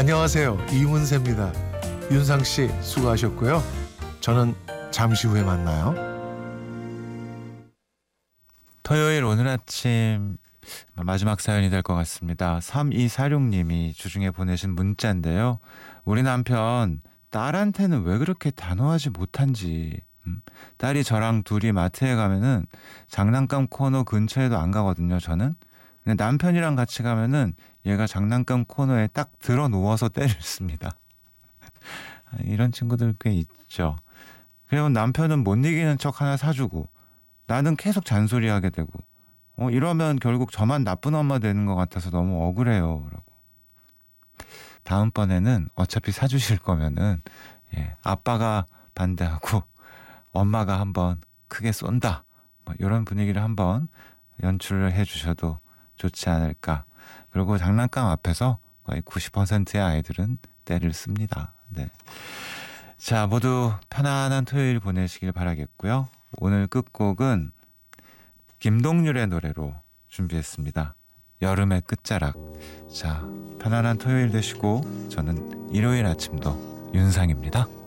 안녕하세요. 이문세입니다. 윤상 씨 수고하셨고요. 저는 잠시 후에 만나요. 토요일 오늘 아침 마지막 사연이 될 것 같습니다. 3246님이 주중에 보내신 문자인데요. 우리 남편 딸한테는 왜 그렇게 단호하지 못한지. 딸이 저랑 둘이 마트에 가면은 장난감 코너 근처에도 안 가거든요. 저는. 근데 남편이랑 같이 가면은 얘가 장난감 코너에 딱 들어 누워서 때를 씁니다. 이런 친구들 꽤 있죠. 그리고 남편은 못 이기는 척 하나 사주고 나는 계속 잔소리하게 되고 이러면 결국 저만 나쁜 엄마 되는 것 같아서 너무 억울해요. 라고. 다음번에는 어차피 사주실 거면은 아빠가 반대하고 엄마가 한번 크게 쏜다. 이런 분위기를 한번 연출을 해주셔도 좋지 않을까. 그리고 장난감 앞에서 거의 90%의 아이들은 때를 씁니다. 네. 자, 모두 편안한 토요일 보내시길 바라겠고요. 오늘 끝곡은 김동률의 노래로 준비했습니다. 여름의 끝자락. 자, 편안한 토요일 되시고 저는 일요일 아침도 윤상입니다.